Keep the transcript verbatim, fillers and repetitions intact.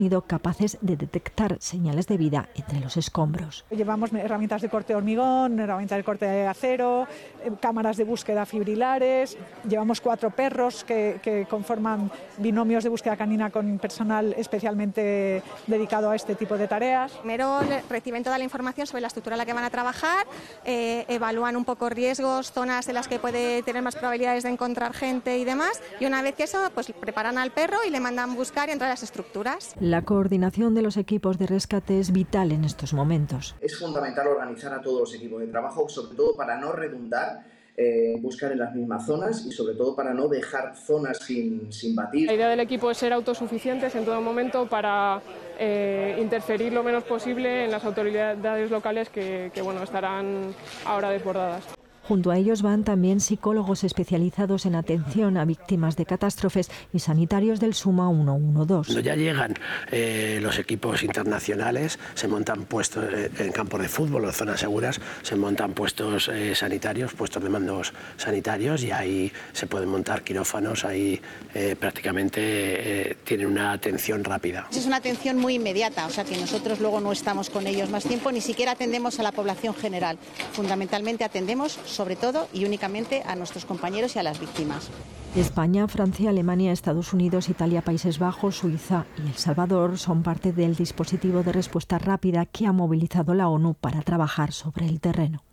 capaces de detectar señales de vida entre los escombros. Llevamos herramientas de corte de hormigón, herramientas de corte de acero, cámaras de búsqueda fibrilares, llevamos cuatro perros que, que conforman binomios de búsqueda canina con personal especialmente dedicado a este tipo de tareas. Primero reciben toda la información sobre la estructura en la que van a trabajar, eh, evalúan un poco riesgos, zonas en las que puede tener más probabilidades de encontrar gente y demás, y una vez que eso, pues preparan al perro y le mandan buscar y entrar a las estructuras. La coordinación de los equipos de rescate es vital en estos momentos. Es fundamental organizar a todos los equipos de trabajo, sobre todo para no redundar, eh, buscar en las mismas zonas y sobre todo para no dejar zonas sin, sin batir. La idea del equipo es ser autosuficientes en todo momento para eh, interferir lo menos posible en las autoridades locales que, que bueno, estarán ahora desbordadas. Junto a ellos van también psicólogos especializados en atención a víctimas de catástrofes y sanitarios del Suma ciento doce. Cuando ya llegan eh, los equipos internacionales, se montan puestos eh, en campos de fútbol o zonas seguras, se montan puestos eh, sanitarios, puestos de mandos sanitarios, y ahí se pueden montar quirófanos, ahí eh, prácticamente eh, tienen una atención rápida. Es una atención muy inmediata, o sea que nosotros luego no estamos con ellos más tiempo, ni siquiera atendemos a la población general, fundamentalmente atendemos sobre todo y únicamente a nuestros compañeros y a las víctimas. España, Francia, Alemania, Estados Unidos, Italia, Países Bajos, Suiza y El Salvador son parte del dispositivo de respuesta rápida que ha movilizado la ONU para trabajar sobre el terreno.